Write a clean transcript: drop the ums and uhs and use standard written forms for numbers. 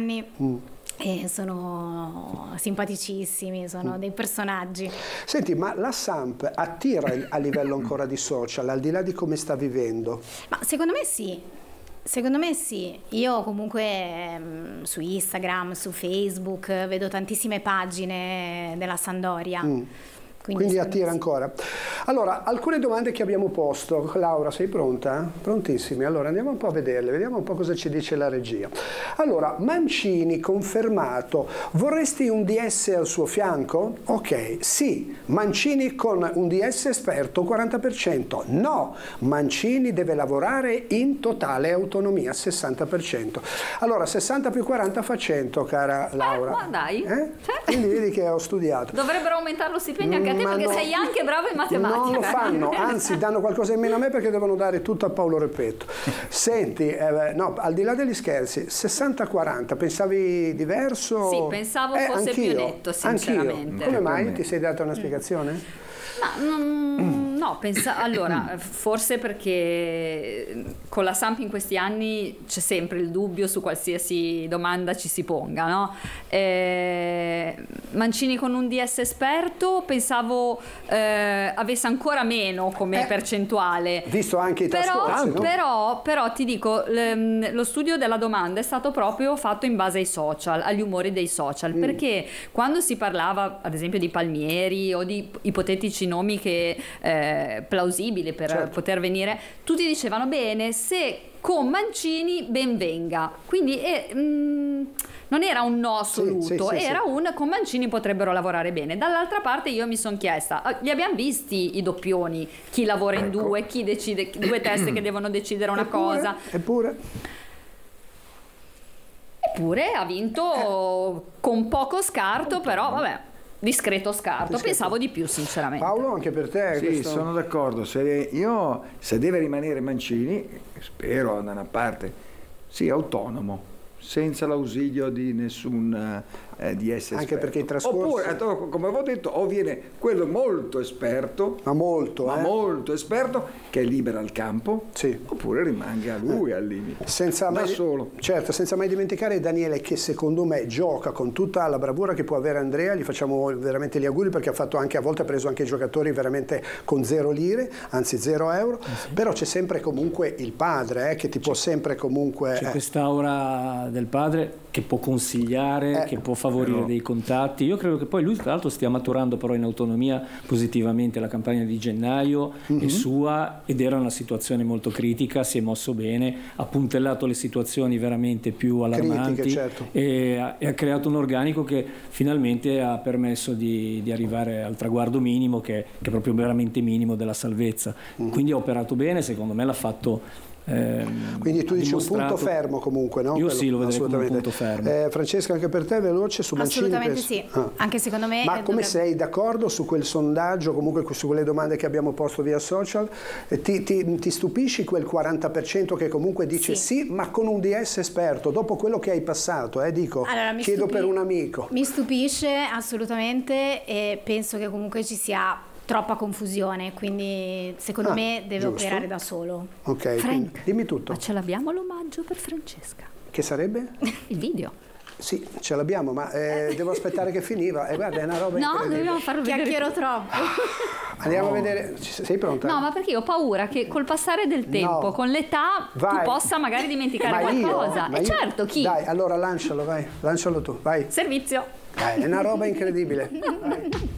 anni. E sono simpaticissimi, sono dei personaggi. Senti, ma la Samp attira a livello ancora di social, al di là di come sta vivendo? Ma secondo me sì. Secondo me sì, io comunque su Instagram, su Facebook vedo tantissime pagine della Sampdoria. Quindi attira ancora. Allora, alcune domande che abbiamo posto. Laura, sei pronta? Prontissimi. Allora, andiamo un po' a vederle, vediamo un po' cosa ci dice la regia. Allora, Mancini confermato. Vorresti un DS al suo fianco? Ok, sì. Mancini con un DS esperto 40%. No, Mancini deve lavorare in totale autonomia 60%. Allora, 60 più 40 fa 100, cara Laura. Ma dai. Certo. Quindi vedi che ho studiato. Dovrebbero aumentare lo stipendio anche a te, perché sei anche bravo in matematica. Non lo fanno, anzi danno qualcosa in meno a me perché devono dare tutto a Paolo Repetto. Senti, no, al di là degli scherzi, 60-40, pensavi diverso? Sì, pensavo fosse più netto, sinceramente. Anch'io. Come mai? Ti sei data una spiegazione? No, allora, forse perché con la Samp in questi anni c'è sempre il dubbio su qualsiasi domanda ci si ponga, no? Mancini con un DS esperto pensavo avesse ancora meno come percentuale. Visto anche i trascorsi, no? Però ti dico, lo studio della domanda è stato proprio fatto in base ai social, agli umori dei social, perché quando si parlava ad esempio di Palmieri o di ipotetici nomi che plausibili per poter venire, tutti dicevano bene, se con Mancini ben venga, quindi non era un no assoluto, era un con Mancini potrebbero lavorare bene. Dall'altra parte io mi sono chiesta, li abbiamo visti i doppioni, chi lavora in due, chi decide, due teste che devono decidere una cosa. Eppure ha vinto con poco scarto, però vabbè, discreto scarto. Pensavo di più, sinceramente. Paolo, anche per te? Sì, sono d'accordo. Se deve rimanere Mancini, spero da una parte, sì, autonomo, senza l'ausilio di nessun DS esperto. Anche perché i trascorsi... Oppure, come avevo detto, o viene quello molto esperto, ma molto esperto, che libera il campo, oppure rimanga a lui al limite, solo. Certo, senza mai dimenticare Daniele, che secondo me gioca con tutta la bravura che può avere Andrea. Gli facciamo veramente gli auguri, perché ha fatto anche, a volte ha preso anche giocatori veramente con 0 lire, anzi 0 euro, però c'è sempre comunque il padre che ti può sempre comunque... C'è quest'aura del padre che può consigliare, che può favorire dei contatti. Io credo che poi lui tra l'altro stia maturando però in autonomia positivamente. La campagna di gennaio è sua ed era una situazione molto critica, si è mosso bene, ha puntellato le situazioni veramente più allarmanti, critiche, e ha creato un organico che finalmente ha permesso di arrivare al traguardo minimo, che è proprio veramente minimo, della salvezza. Quindi ha operato bene, secondo me l'ha fatto. Quindi tu dici un punto fermo comunque, no? Io sì, lo vedrei come un punto fermo. Francesca, anche per te veloce su Mancini? Assolutamente sì, anche secondo me. Ma come sei d'accordo su quel sondaggio, comunque su quelle domande che abbiamo posto via social? Ti stupisci quel 40% che comunque dice sì, ma con un DS esperto, dopo quello che hai passato, chiedo per un amico. Mi stupisce assolutamente, e penso che comunque ci sia troppa confusione, quindi secondo me deve operare da solo. Ok, Frank, dimmi tutto. Ma ce l'abbiamo l'omaggio per Francesca? Che sarebbe? Il video. Sì, ce l'abbiamo, ma devo aspettare che finiva. Guarda, è una roba incredibile. No, dobbiamo farlo vedere. Chiacchiero troppo. Andiamo a vedere. Sei pronta? No, ma perché io ho paura che col passare del tempo, con l'età, tu possa magari dimenticare qualcosa. Certo, chi? Dai, allora lancialo, vai. Lancialo tu, vai. Servizio. Dai, è una roba incredibile. Vai.